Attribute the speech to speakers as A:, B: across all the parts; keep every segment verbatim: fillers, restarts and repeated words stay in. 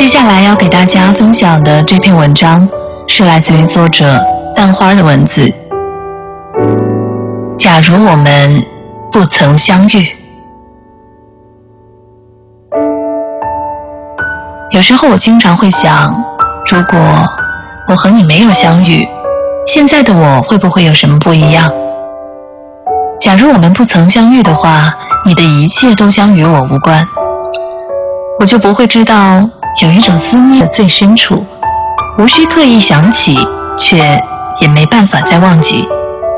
A: 接下来要给大家分享的这篇文章是来自于作者蛋花的文字。假如我们不曾相遇。有时候我经常会想，如果我和你没有相遇，现在的我会不会有什么不一样？假如我们不曾相遇的话，你的一切都将与我无关，我就不会知道有一种思念的最深处，无需刻意想起，却也没办法再忘记。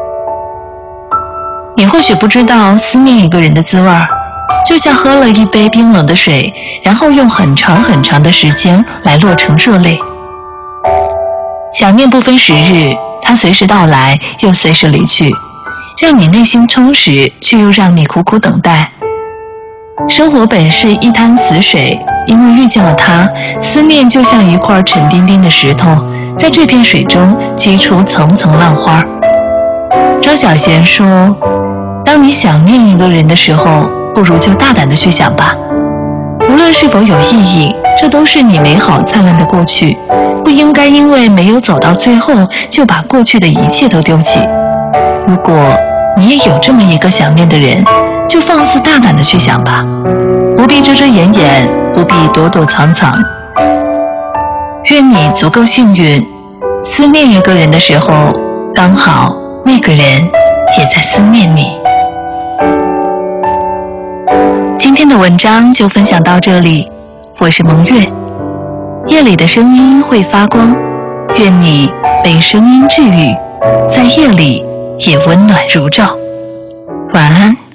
A: 你或许不知道思念一个人的滋味，就像喝了一杯冰冷的水，然后用很长很长的时间来落成热泪。想念不分时日，它随时到来，又随时离去，让你内心充实，却又让你苦苦等待。生活本是一滩死水，因为遇见了它，思念就像一块沉甸甸的石头，在这片水中激出层层浪花。张小娴说，当你想念一个人的时候，不如就大胆地去想吧，无论是否有意义，这都是你美好灿烂的过去，不应该因为没有走到最后，就把过去的一切都丢弃。如果你也有这么一个想念的人，就放肆大胆地去想吧，不必遮遮掩掩，不必躲躲藏藏。愿你足够幸运，思念一个人的时候，刚好那个人也在思念你。今天的文章就分享到这里，我是蒙月。夜里的声音会发光，愿你被声音治愈，在夜里也温暖如昼。晚安。